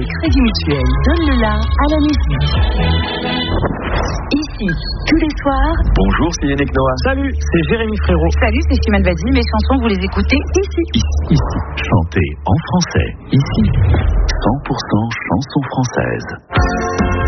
Crédit Mutuel donne le la à la musique. Ici, tous les soirs. Bonjour, c'est Yannick Noah. Salut, c'est Jérémy Frérot. Salut, c'est Chimène Badi. Mes chansons, vous les écoutez ici. Ici, chantez en français. Ici, 100% chansons françaises.